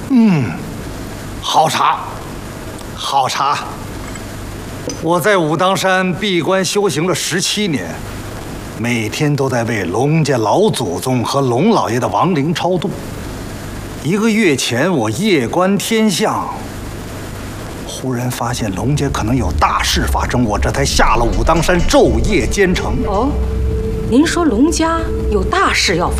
好茶，好茶。我在武当山闭关修行了17年，每天都在为龙家老祖宗和龙老爷的亡灵超度。1个月前，我夜观天象，忽然发现龙家可能有大事发生，我这才下了武当山，昼夜兼程。 哦，您说龙家有大事要发